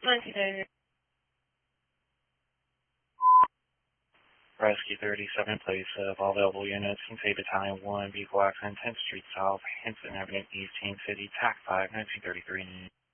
1933. Rescue 37, place of all available units in Say Battalion 1, vehicle accident, 10th Street South, Hanson Avenue East, Haines City, TAC 5, 1933.